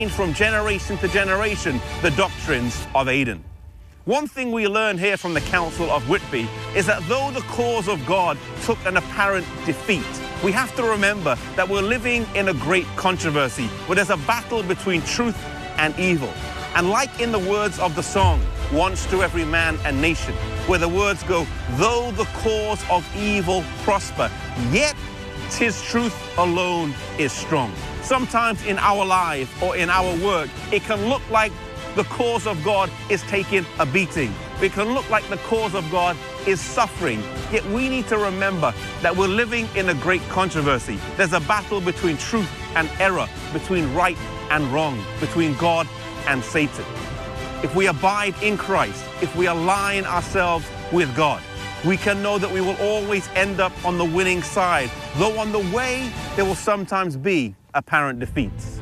from generation to generation the doctrines of Aidan. One thing we learn here from the Council of Whitby is that though the cause of God took an apparent defeat, we have to remember that we're living in a great controversy where there's a battle between truth and evil. And like in the words of the song, Once to Every Man and Nation, where the words go, though the cause of evil prosper, yet 'tis truth alone is strong. Sometimes in our life or in our work, it can look like the cause of God is taking a beating. It can look like the cause of God is suffering. Yet we need to remember that we're living in a great controversy. There's a battle between truth and error, between right and wrong, between God and Satan. If we abide in Christ, if we align ourselves with God, we can know that we will always end up on the winning side, though on the way there will sometimes be apparent defeats.